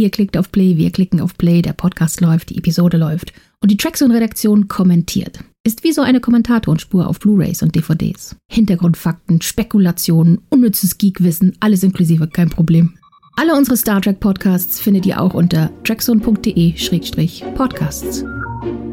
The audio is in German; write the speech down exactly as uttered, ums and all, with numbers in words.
Ihr klickt auf Play, wir klicken auf Play, der Podcast läuft, die Episode läuft und die Trackzone-Redaktion kommentiert. Ist wie so eine Kommentatorspur auf Blu-rays und D V Ds. Hintergrundfakten, Spekulationen, unnützes Geekwissen, alles inklusive, kein Problem. Alle unsere Star Trek Podcasts findet ihr auch unter trackzone punkt de Schrägstrich podcasts.